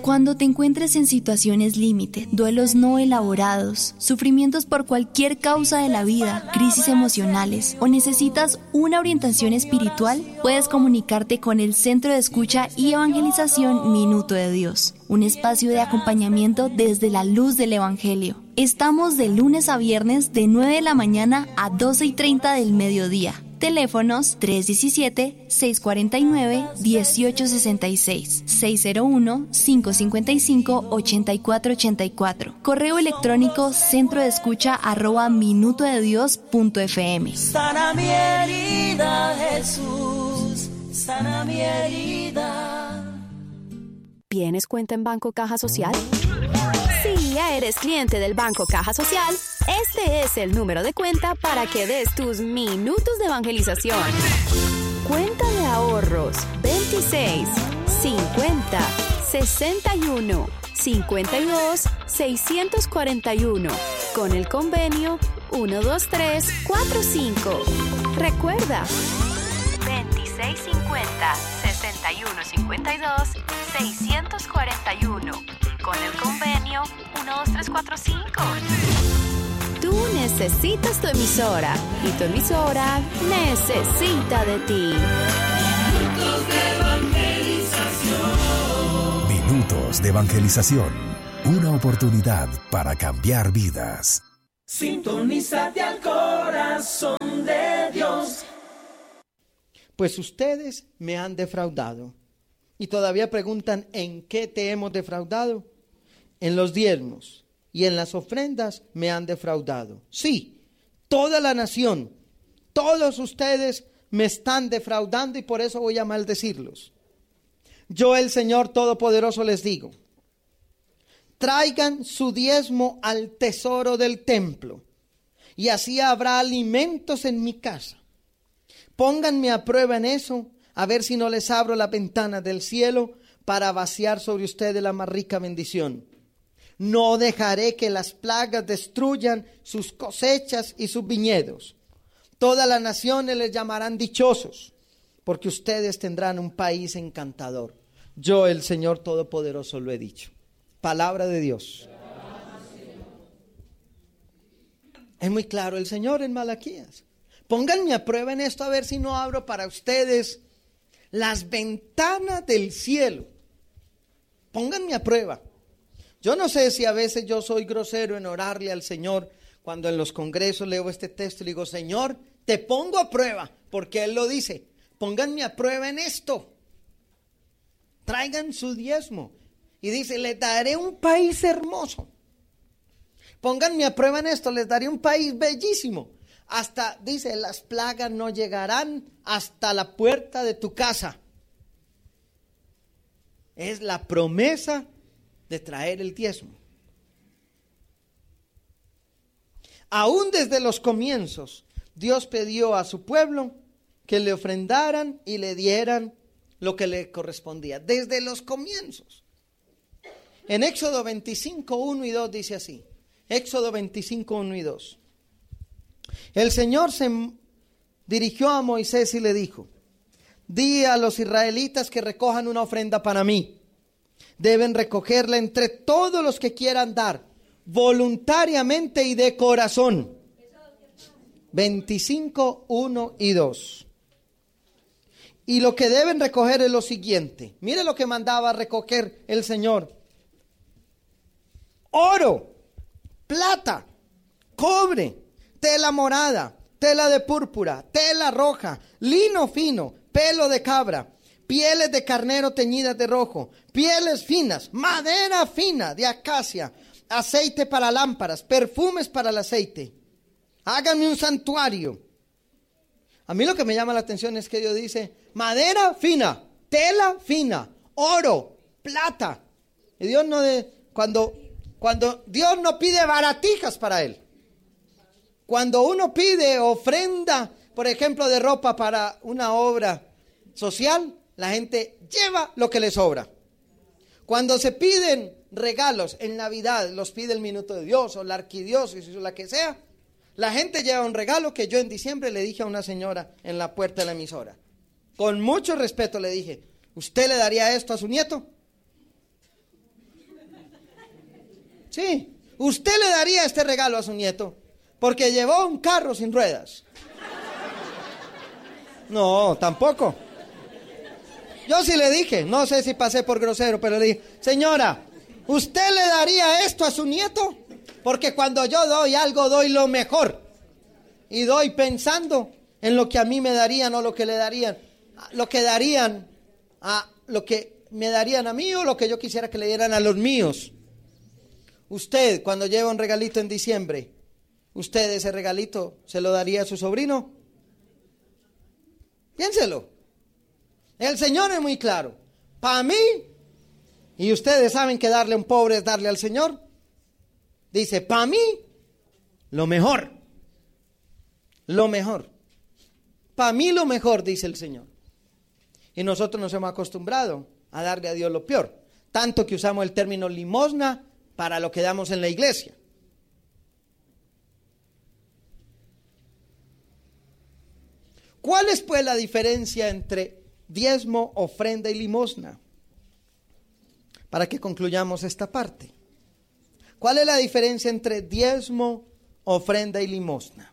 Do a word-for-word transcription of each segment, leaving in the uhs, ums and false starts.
Cuando te encuentres en situaciones límite, duelos no elaborados, sufrimientos por cualquier causa de la vida, crisis emocionales o necesitas una orientación espiritual, puedes comunicarte con el Centro de Escucha y Evangelización Minuto de Dios, un espacio de acompañamiento desde la luz del Evangelio. Estamos de lunes a viernes de nueve de la mañana a doce y treinta del mediodía. Teléfonos tres uno siete, seis cuatro nueve, uno ocho seis seis, seis cero uno, cinco cinco cinco, ocho cuatro ocho cuatro. Correo electrónico centro de escucha arroba minuto de dios punto f m. Sana mi herida, Jesús, sana mi herida. ¿Tienes cuenta en Banco Caja Social? Si ya eres cliente del Banco Caja Social, este es el número de cuenta para que des tus minutos de evangelización. Cuenta de ahorros veintiséis, cincuenta, sesenta y uno, cincuenta y dos, seiscientos cuarenta y uno, con el convenio uno dos tres cuatro cinco. Recuerda, veintiséis cincuenta, sesenta y uno cincuenta y dos, seiscientos cuarenta y uno, con el convenio uno dos tres cuatro cinco. Tú necesitas tu emisora y tu emisora necesita de ti. Minutos de evangelización. Minutos de evangelización. Una oportunidad para cambiar vidas. Sintonízate al corazón de Dios. Pues ustedes me han defraudado. Y todavía preguntan, ¿en qué te hemos defraudado? En los diezmos y en las ofrendas me han defraudado. Sí, toda la nación, todos ustedes me están defraudando y por eso voy a maldecirlos. Yo, el Señor Todopoderoso, les digo, traigan su diezmo al tesoro del templo y así habrá alimentos en mi casa. Pónganme a prueba en eso, a ver si no les abro la ventana del cielo para vaciar sobre ustedes la más rica bendición. No dejaré que las plagas destruyan sus cosechas y sus viñedos. Todas las naciones les llamarán dichosos, porque ustedes tendrán un país encantador. Yo, el Señor Todopoderoso, lo he dicho. Palabra de Dios. Es muy claro el Señor en Malaquías. Pónganme a prueba en esto a ver si no abro para ustedes las ventanas del cielo. Pónganme a prueba. Yo no sé si a veces yo soy grosero en orarle al Señor cuando en los congresos leo este texto y digo, Señor, te pongo a prueba, porque Él lo dice. Pónganme a prueba en esto. Traigan su diezmo. Y dice, les daré un país hermoso. Pónganme a prueba en esto, les daré un país bellísimo. Hasta, dice, las plagas no llegarán hasta la puerta de tu casa. Es la promesa de traer el diezmo. Aún desde los comienzos, Dios pidió a su pueblo que le ofrendaran y le dieran lo que le correspondía. Desde los comienzos. En Éxodo veinticinco, uno y dos dice así. Éxodo veinticinco, uno y dos. El Señor se dirigió a Moisés y le dijo, di a los israelitas que recojan una ofrenda para mí. Deben recogerla entre todos los que quieran dar, voluntariamente y de corazón. veinticinco, uno y dos. Y lo que deben recoger es lo siguiente. Mire lo que mandaba recoger el Señor. Oro, plata, cobre, tela morada, tela de púrpura, tela roja, lino fino, pelo de cabra, pieles de carnero teñidas de rojo, pieles finas, madera fina de acacia, aceite para lámparas, perfumes para el aceite. Háganme un santuario. A mí lo que me llama la atención es que Dios dice, madera fina, tela fina, oro, plata. Y Dios no de, cuando, cuando Dios no pide baratijas para Él. Cuando uno pide ofrenda, por ejemplo, de ropa para una obra social, la gente lleva lo que le sobra. Cuando se piden regalos en Navidad, los pide el Minuto de Dios o la Arquidiócesis o la que sea, la gente lleva un regalo que yo en diciembre le dije a una señora en la puerta de la emisora. Con mucho respeto le dije, ¿usted le daría esto a su nieto? Sí, usted le daría este regalo a su nieto porque llevó un carro sin ruedas. No, tampoco. Yo sí le dije, no sé si pasé por grosero, pero le dije, señora, ¿usted le daría esto a su nieto? Porque cuando yo doy algo, doy lo mejor. Y doy pensando en lo que a mí me darían o lo que le darían. Lo que darían a lo que me darían a mí o lo que yo quisiera que le dieran a los míos. Usted, cuando lleva un regalito en diciembre, ¿usted ese regalito se lo daría a su sobrino? Piénselo. El Señor es muy claro. Para mí, y ustedes saben que darle a un pobre es darle al Señor. Dice, para mí, lo mejor. Lo mejor. Para mí lo mejor, dice el Señor. Y nosotros nos hemos acostumbrado a darle a Dios lo peor. Tanto que usamos el término limosna para lo que damos en la iglesia. ¿Cuál es pues la diferencia entre diezmo, ofrenda y limosna? Para que concluyamos esta parte. ¿Cuál es la diferencia entre diezmo, ofrenda y limosna?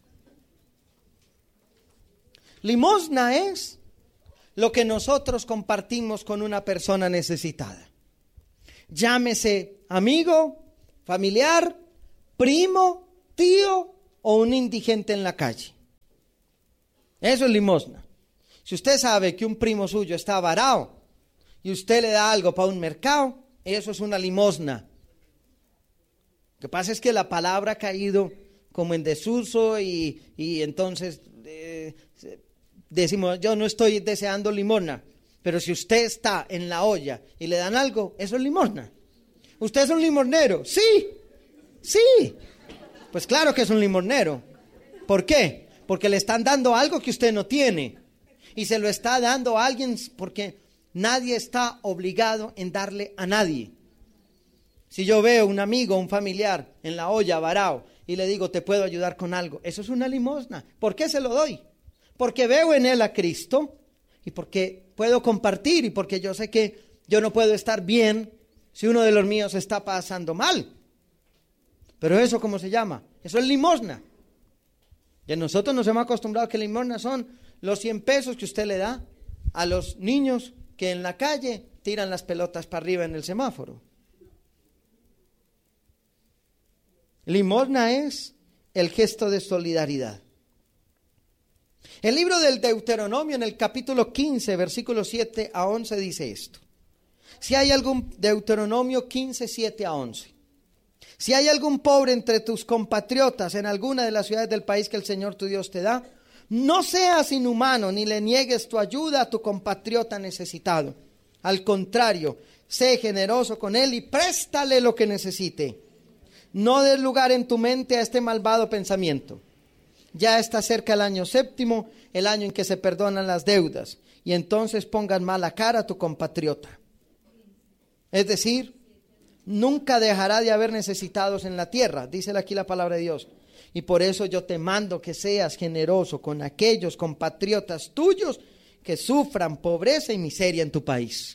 Limosna es lo que nosotros compartimos con una persona necesitada. Llámese amigo, familiar, primo, tío o un indigente en la calle. Eso es limosna. Si usted sabe que un primo suyo está varado y usted le da algo para un mercado, eso es una limosna. Lo que pasa es que la palabra ha caído como en desuso y, y entonces eh, decimos, yo no estoy deseando limosna, pero si usted está en la olla y le dan algo, eso es limosna. ¿Usted es un limosnero? Sí, sí. Pues claro que es un limosnero. ¿Por qué? Porque le están dando algo que usted no tiene y se lo está dando a alguien porque nadie está obligado en darle a nadie. Si yo veo un amigo, un familiar en la olla varao y le digo, te puedo ayudar con algo, eso es una limosna. ¿Por qué se lo doy? Porque veo en él a Cristo y porque puedo compartir y porque yo sé que yo no puedo estar bien si uno de los míos está pasando mal. Pero eso, ¿cómo se llama? Eso es limosna. Y nosotros nos hemos acostumbrado a que limosna son los cien pesos que usted le da a los niños que en la calle tiran las pelotas para arriba en el semáforo. Limosna es el gesto de solidaridad. El libro del Deuteronomio en el capítulo quince, versículos siete a once dice esto. Si hay algún, Deuteronomio quince, siete a once. Si hay algún pobre entre tus compatriotas en alguna de las ciudades del país que el Señor tu Dios te da, no seas inhumano ni le niegues tu ayuda a tu compatriota necesitado. Al contrario, sé generoso con él y préstale lo que necesite. No des lugar en tu mente a este malvado pensamiento. Ya está cerca el año séptimo, el año en que se perdonan las deudas, y entonces pongan mala cara a tu compatriota. Es decir, nunca dejará de haber necesitados en la tierra, dice aquí la palabra de Dios. Y por eso yo te mando que seas generoso con aquellos compatriotas tuyos que sufran pobreza y miseria en tu país.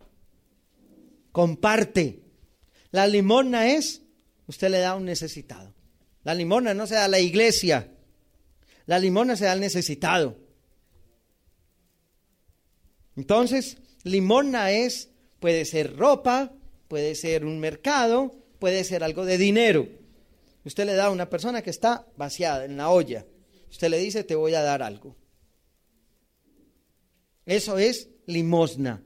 Comparte. La limosna es, usted le da a un necesitado. La limosna no se da a la iglesia. La limosna se da al necesitado. Entonces, limosna es, puede ser ropa, puede ser un mercado, puede ser algo de dinero. Usted le da a una persona que está vaciada en la olla. Usted le dice, te voy a dar algo. Eso es limosna.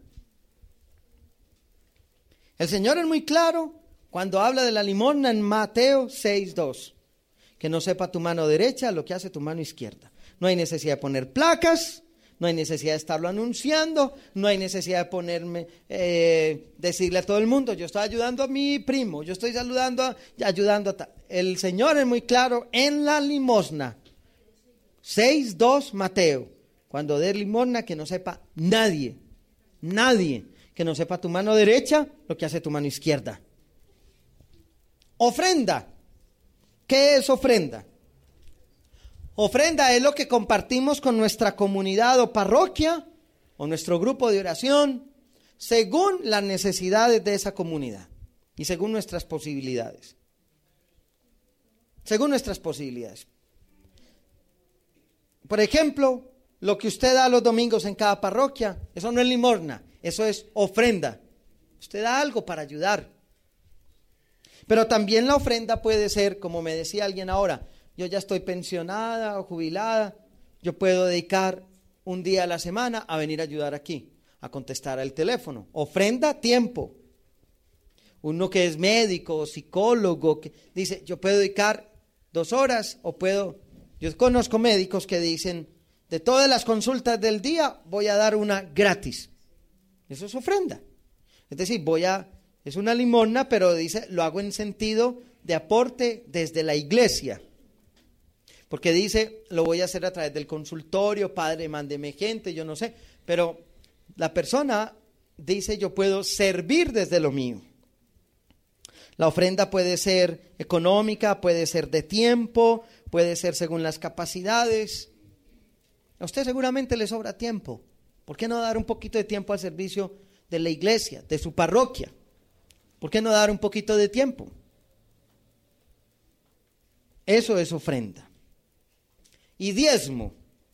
El Señor es muy claro cuando habla de la limosna en Mateo seis, dos. Que no sepa tu mano derecha lo que hace tu mano izquierda. No hay necesidad de poner placas, no hay necesidad de estarlo anunciando, no hay necesidad de ponerme, eh, decirle a todo el mundo, yo estoy ayudando a mi primo, yo estoy saludando, a, ayudando a tal. El Señor es muy claro en la limosna. seis, dos, Mateo. Cuando dé limosna, que no sepa nadie, nadie, que no sepa tu mano derecha lo que hace tu mano izquierda. Ofrenda. ¿Qué es ofrenda? Ofrenda es lo que compartimos con nuestra comunidad o parroquia o nuestro grupo de oración según las necesidades de esa comunidad. y según nuestras posibilidades. Según nuestras posibilidades. Por ejemplo, lo que usted da los domingos en cada parroquia, eso no es limosna, eso es ofrenda. Usted da algo para ayudar. Pero también la ofrenda puede ser, como me decía alguien ahora, yo ya estoy pensionada o jubilada, yo puedo dedicar un día a la semana a venir a ayudar aquí, a contestar al teléfono. Ofrenda tiempo. Uno que es médico o psicólogo, que dice, yo puedo dedicar dos horas o puedo... Yo conozco médicos que dicen, de todas las consultas del día voy a dar una gratis. Eso es ofrenda. Es decir, voy a... Es una limosna, pero dice, lo hago en sentido de aporte desde la iglesia. Porque dice, lo voy a hacer a través del consultorio, padre, mándeme gente, yo no sé. Pero la persona dice, yo puedo servir desde lo mío. La ofrenda puede ser económica, puede ser de tiempo, puede ser según las capacidades. A usted seguramente le sobra tiempo. ¿Por qué no dar un poquito de tiempo al servicio de la iglesia, de su parroquia? ¿Por qué no dar un poquito de tiempo? Eso es ofrenda. Y diezmo.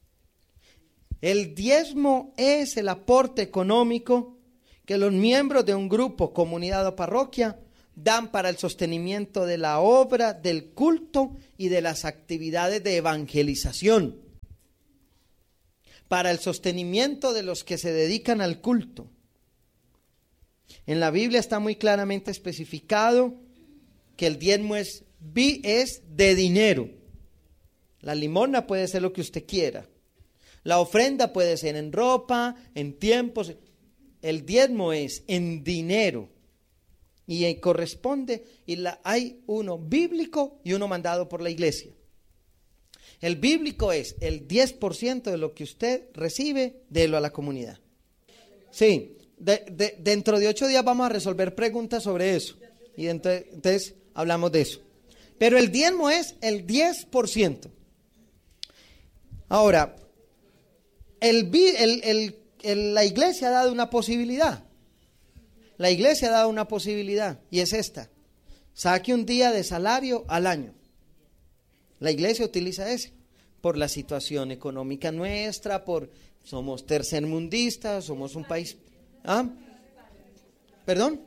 El diezmo es el aporte económico que los miembros de un grupo, comunidad o parroquia dan para el sostenimiento de la obra, del culto y de las actividades de evangelización. Para el sostenimiento de los que se dedican al culto. En la Biblia está muy claramente especificado que el diezmo es, es de dinero. La limosna puede ser lo que usted quiera. La ofrenda puede ser en ropa, en tiempos. El diezmo es en dinero. Y corresponde, y la, hay uno bíblico y uno mandado por la iglesia. El bíblico es el diez por ciento de lo que usted recibe, délo a la comunidad. Sí. De, de, dentro de ocho días vamos a resolver preguntas sobre eso. Y dentro, entonces hablamos de eso. Pero el diezmo es el diez por ciento. Ahora, el, el, el, el, la iglesia ha dado una posibilidad. La iglesia ha dado una posibilidad. Y es esta. Saque un día de salario al año. La iglesia utiliza ese. Por la situación económica nuestra, por somos tercermundistas, somos un país... ¿Ah? ¿Perdón?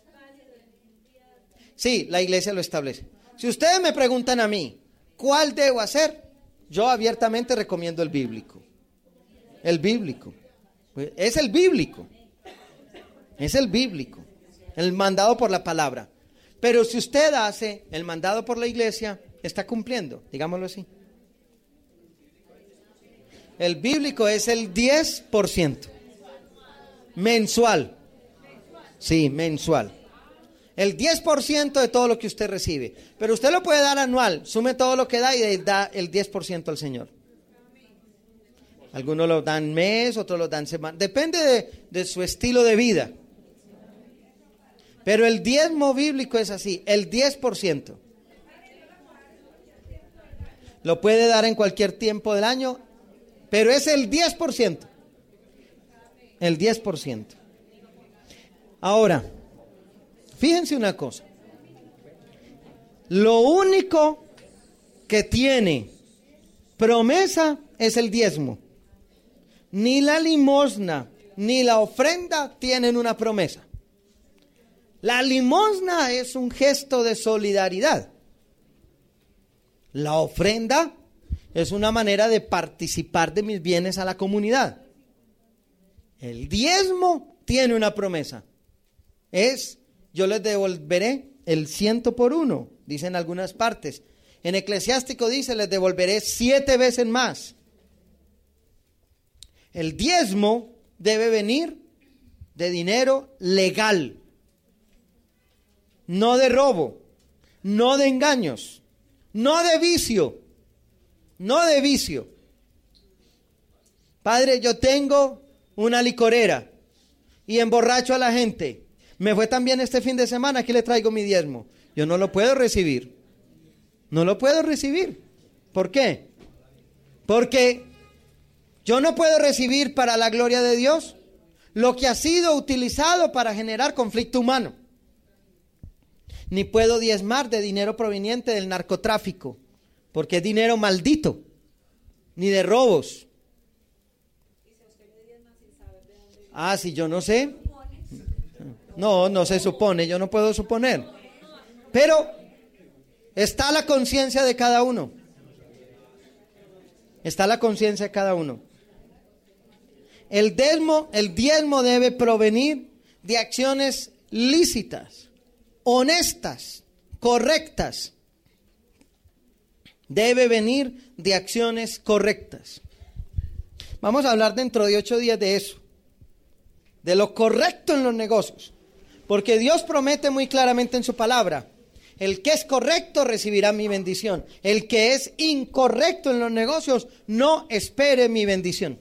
Sí, la iglesia lo establece. Si ustedes me preguntan a mí, ¿cuál debo hacer? Yo abiertamente recomiendo el bíblico. El bíblico. Es el bíblico. Es el bíblico. El mandado por la palabra. Pero si usted hace el mandado por la iglesia, está cumpliendo, digámoslo así. El bíblico es el diez por ciento. Mensual. Sí, mensual. El diez por ciento de todo lo que usted recibe. Pero usted lo puede dar anual. Sume todo lo que da y da el diez por ciento al Señor. Algunos lo dan mes, otros lo dan semana. Depende de, de su estilo de vida. Pero el diezmo bíblico es así, el diez por ciento. Lo puede dar en cualquier tiempo del año, pero es el diez por ciento. El diez por ciento. Ahora, fíjense una cosa. Lo único que tiene promesa es el diezmo. Ni la limosna, ni la ofrenda tienen una promesa. La limosna es un gesto de solidaridad. La ofrenda es una manera de participar de mis bienes a la comunidad. El diezmo tiene una promesa. Es, yo les devolveré el ciento por uno, dicen algunas partes. En Eclesiástico dice, les devolveré siete veces más. El diezmo debe venir de dinero legal, no de robo, no de engaños, no de vicio, no de vicio. Padre, yo tengo una licorera y emborracho a la gente. Me fue tan bien este fin de semana, aquí le traigo mi diezmo. Yo no lo puedo recibir. No lo puedo recibir. ¿Por qué? Porque yo no puedo recibir para la gloria de Dios lo que ha sido utilizado para generar conflicto humano. Ni puedo diezmar de dinero proveniente del narcotráfico, porque es dinero maldito, ni de robos. Ah, si yo no sé. No, no se supone, yo no puedo suponer. Pero está la conciencia de cada uno. Está la conciencia de cada uno. El diezmo, el diezmo debe provenir de acciones lícitas, honestas, correctas. Debe venir de acciones correctas. Vamos a hablar dentro de ocho días de eso, de lo correcto en los negocios, porque Dios promete muy claramente en su palabra: el que es correcto recibirá mi bendición. El que es incorrecto en los negocios no espere mi bendición.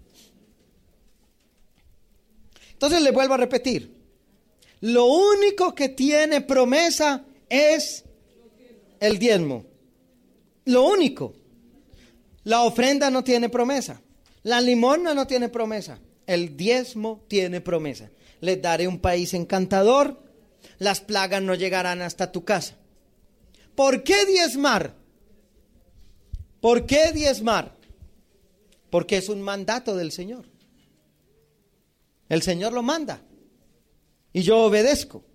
Entonces le vuelvo a repetir: lo único que tiene promesa es el diezmo. Lo único. La ofrenda no tiene promesa. La limosna no tiene promesa. El diezmo tiene promesa. Les daré un país encantador. Las plagas no llegarán hasta tu casa. ¿Por qué diezmar? ¿Por qué diezmar? Porque es un mandato del Señor. El Señor lo manda y yo obedezco.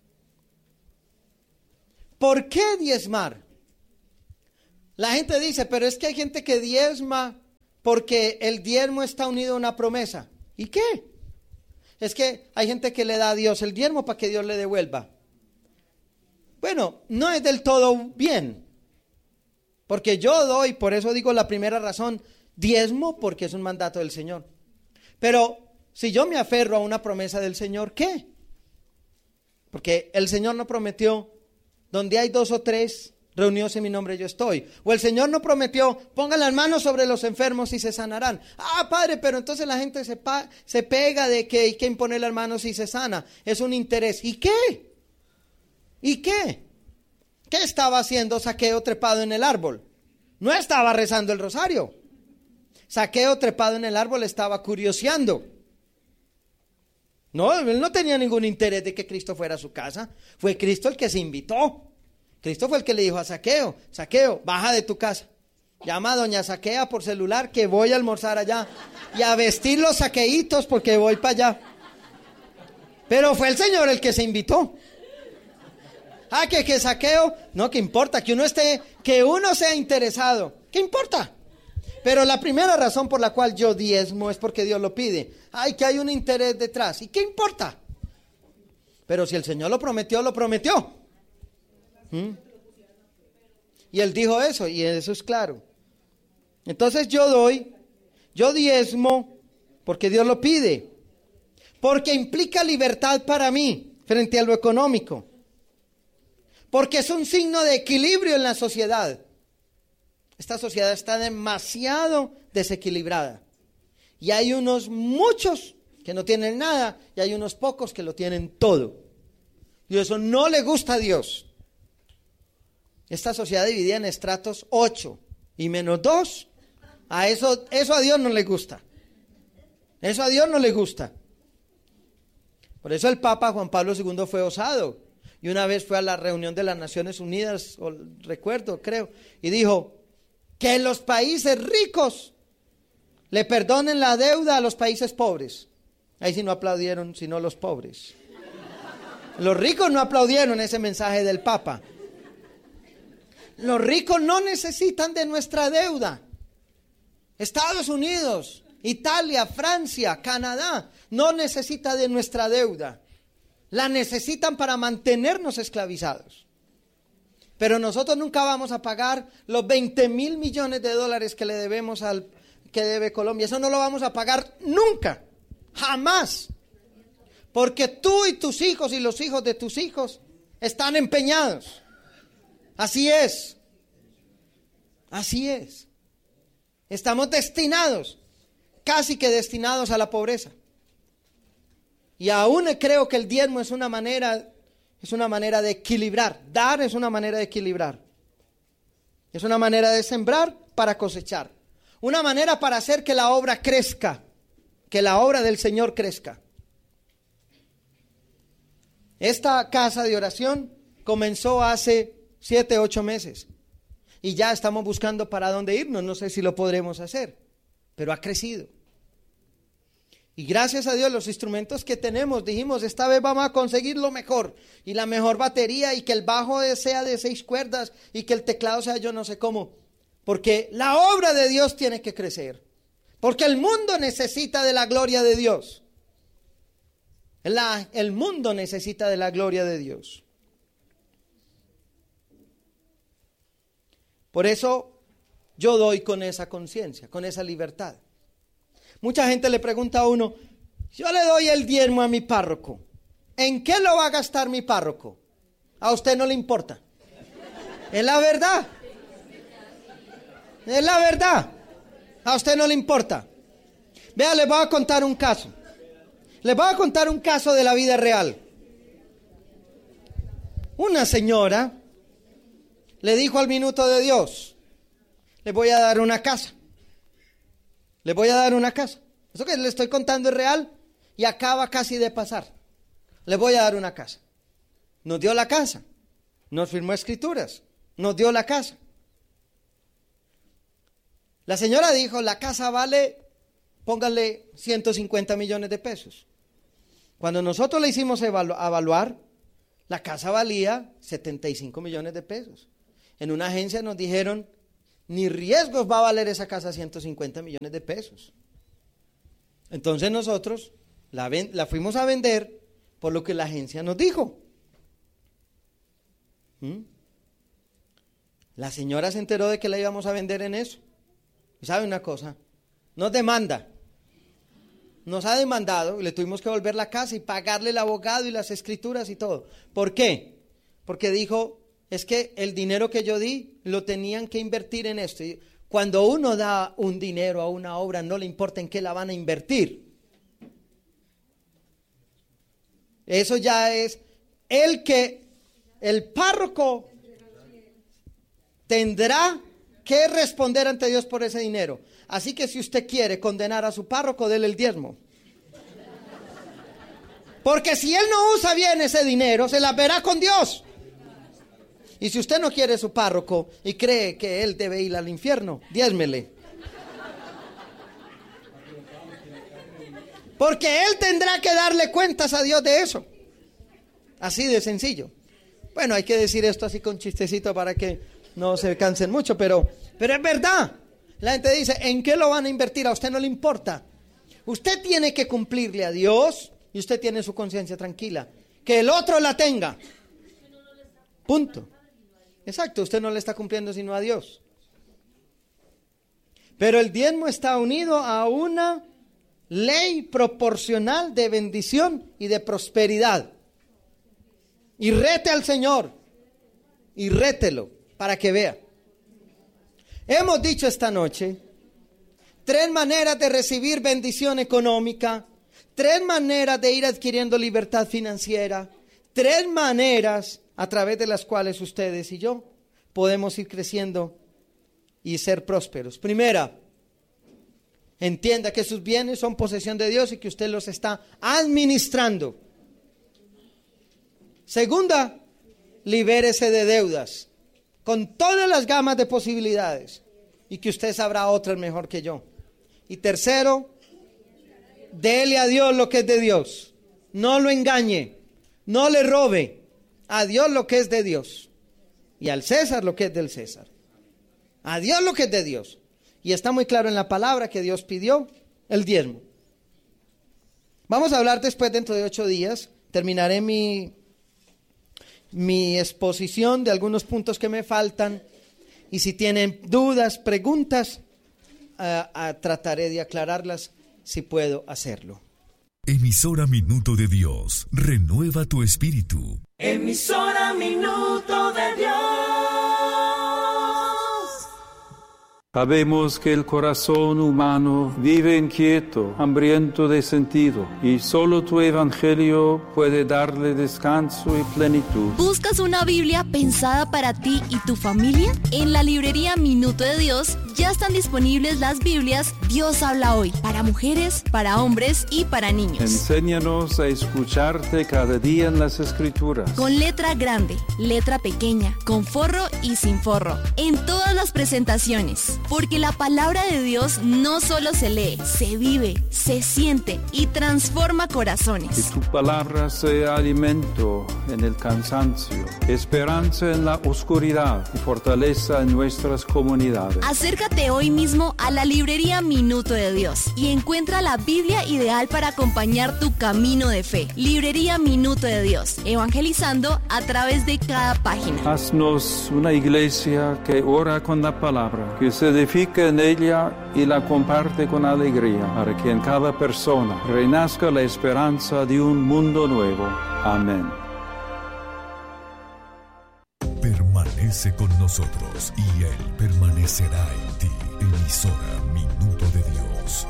¿Por qué diezmar? La gente dice, pero es que hay gente que diezma porque el diezmo está unido a una promesa. ¿Y qué? Es que hay gente que le da a Dios el diezmo para que Dios le devuelva. Bueno, no es del todo bien, porque yo doy, por eso digo la primera razón, diezmo porque es un mandato del Señor. Pero si yo me aferro a una promesa del Señor, ¿qué? Porque el Señor no prometió, donde hay dos o tres reunidos en mi nombre yo estoy. O el Señor no prometió, pongan las manos sobre los enfermos y se sanarán. Ah, Padre, pero entonces la gente se, pa- se pega de que hay que imponer las manos y se sana. Es un interés. ¿Y qué? ¿Y qué? ¿Qué estaba haciendo Zaqueo trepado en el árbol? No estaba rezando el rosario. Zaqueo trepado en el árbol estaba curioseando. No, él no tenía ningún interés de que Cristo fuera a su casa. Fue Cristo el que se invitó. Cristo fue el que le dijo a Zaqueo: Zaqueo, baja de tu casa. Llama a doña Zaquea por celular que voy a almorzar allá y a vestir los saqueitos porque voy para allá. Pero fue el Señor el que se invitó. Ah, que, que Zaqueo, no, que importa, que uno esté, que uno sea interesado. ¿Qué importa? Pero la primera razón por la cual yo diezmo es porque Dios lo pide. Ay, que hay un interés detrás. ¿Y qué importa? Pero si el Señor lo prometió, lo prometió. ¿Mm? Y Él dijo eso, y eso es claro. Entonces yo doy, yo diezmo porque Dios lo pide. Porque implica libertad para mí frente a lo económico. Porque es un signo de equilibrio en la sociedad. Esta sociedad está demasiado desequilibrada. Y hay unos muchos que no tienen nada y hay unos pocos que lo tienen todo. Y eso no le gusta a Dios. Esta sociedad dividida en estratos ocho y menos dos, a eso, eso a Dios no le gusta. Eso a Dios no le gusta. Por eso el Papa Juan Pablo segundo fue osado. Y una vez fue a la reunión de las Naciones Unidas, o recuerdo, creo, y dijo que los países ricos le perdonen la deuda a los países pobres. Ahí sí no aplaudieron, sino los pobres. Los ricos no aplaudieron ese mensaje del Papa. Los ricos no necesitan de nuestra deuda. Estados Unidos, Italia, Francia, Canadá, no necesita de nuestra deuda. La necesitan para mantenernos esclavizados. Pero nosotros nunca vamos a pagar los veinte mil millones de dólares que le debemos al que debe Colombia. Eso no lo vamos a pagar nunca, jamás. Porque tú y tus hijos y los hijos de tus hijos están empeñados. Así es. Así es. Estamos destinados, casi que destinados a la pobreza. Y aún creo que el diezmo es una manera, es una manera de equilibrar. Dar es una manera de equilibrar. Es una manera de sembrar para cosechar. Una manera para hacer que la obra crezca, que la obra del Señor crezca. Esta casa de oración comenzó hace siete, ocho meses. Y ya estamos buscando para dónde irnos. No sé si lo podremos hacer, pero ha crecido. Y gracias a Dios los instrumentos que tenemos, dijimos, esta vez vamos a conseguir lo mejor. Y la mejor batería, y que el bajo sea de seis cuerdas, y que el teclado sea yo no sé cómo. Porque la obra de Dios tiene que crecer. Porque el mundo necesita de la gloria de Dios. La, el mundo necesita de la gloria de Dios. Por eso yo doy con esa conciencia, con esa libertad. Mucha gente le pregunta a uno, yo le doy el diezmo a mi párroco. ¿En qué lo va a gastar mi párroco? A usted no le importa. Es la verdad. Es la verdad. A usted no le importa. Vea, les voy a contar un caso. Les voy a contar un caso de la vida real. Una señora le dijo al minuto de Dios, le voy a dar una casa. Le voy a dar una casa. Eso que le estoy contando es real y acaba casi de pasar. Le voy a dar una casa. Nos dio la casa. Nos firmó escrituras. Nos dio la casa. La señora dijo, la casa vale, póngale ciento cincuenta millones de pesos. Cuando nosotros le hicimos evalu- evaluar, la casa valía setenta y cinco millones de pesos. En una agencia nos dijeron, ni riesgos va a valer esa casa ciento cincuenta millones de pesos. Entonces nosotros la, ven, la fuimos a vender por lo que la agencia nos dijo. ¿Mm? La señora se enteró de que la íbamos a vender en eso. Y sabe una cosa, nos demanda. Nos ha demandado y le tuvimos que volver la casa y pagarle el abogado y las escrituras y todo. ¿Por qué? Porque dijo, es que el dinero que yo di lo tenían que invertir en esto. Y cuando uno da un dinero a una obra, no le importa en qué la van a invertir. Eso ya es el que el párroco tendrá que responder ante Dios por ese dinero. Así que si usted quiere condenar a su párroco, dele el diezmo. Porque si él no usa bien ese dinero, se la verá con Dios. Y si usted no quiere su párroco y cree que él debe ir al infierno, diezmele. Porque él tendrá que darle cuentas a Dios de eso. Así de sencillo. Bueno, hay que decir esto así con chistecito para que no se cansen mucho, pero, pero es verdad. La gente dice, ¿en qué lo van a invertir? A usted no le importa. Usted tiene que cumplirle a Dios y usted tiene su conciencia tranquila. Que el otro la tenga. Punto. Exacto, usted no le está cumpliendo sino a Dios. Pero el diezmo está unido a una ley proporcional de bendición y de prosperidad. Y rete al Señor. Y rételo para que vea. Hemos dicho esta noche tres maneras de recibir bendición económica, tres maneras de ir adquiriendo libertad financiera, tres maneras a través de las cuales ustedes y yo podemos ir creciendo y ser prósperos. Primera, entienda que sus bienes son posesión de Dios y que usted los está administrando. Segunda, libérese de deudas con todas las gamas de posibilidades y que usted sabrá otras mejor que yo. Y tercero, dele a Dios lo que es de Dios. No lo engañe, no le robe. A Dios lo que es de Dios y al César lo que es del César. A Dios lo que es de Dios. Y está muy claro en la palabra que Dios pidió el diezmo. Vamos a hablar después, dentro de ocho días. Terminaré mi, mi exposición de algunos puntos que me faltan. Y si tienen dudas, preguntas, uh, uh, trataré de aclararlas si puedo hacerlo. Emisora Minuto de Dios, renueva tu espíritu. Emisora Minuto de Dios. Sabemos que el corazón humano vive inquieto, hambriento de sentido, y solo tu evangelio puede darle descanso y plenitud. ¿Buscas una Biblia pensada para ti y tu familia? En la librería Minuto de Dios ya están disponibles las Biblias Dios habla hoy, para mujeres, para hombres y para niños. Enséñanos a escucharte cada día en las Escrituras. Con letra grande, letra pequeña, con forro y sin forro, en todas las presentaciones. Porque la palabra de Dios no solo se lee, se vive, se siente y transforma corazones. Que tu palabra sea alimento en el cansancio, esperanza en la oscuridad y fortaleza en nuestras comunidades. Acércate hoy mismo a la librería Minuto de Dios y encuentra la Biblia ideal para acompañar tu camino de fe. Librería Minuto de Dios, evangelizando a través de cada página. Haznos una iglesia que ora con la palabra, que se edifica en ella y la comparte con alegría, para que en cada persona renazca la esperanza de un mundo nuevo. Amén. Permanece con nosotros y Él permanecerá en ti. Emisora Minuto de Dios.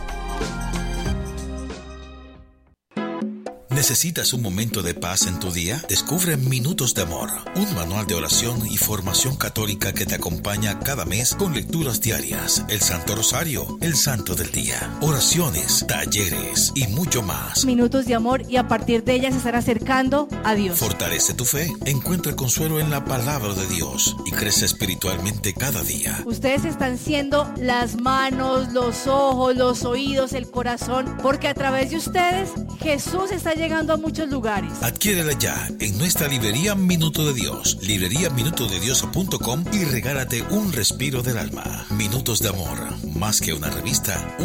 ¿Necesitas un momento de paz en tu día? Descubre Minutos de Amor, un manual de oración y formación católica que te acompaña cada mes con lecturas diarias, el Santo Rosario, el Santo del Día, oraciones, talleres y mucho más. Minutos de amor, y a partir de ellas se estará acercando a Dios. Fortalece tu fe, encuentra consuelo en la palabra de Dios y crece espiritualmente cada día. Ustedes están siendo las manos, los ojos, los oídos, el corazón, porque a través de ustedes Jesús está llegando a muchos lugares. Adquiérela ya en nuestra librería Minuto de Dios, librería minuto de dios punto com, y regálate un respiro del alma. Minutos de Amor, más que una revista,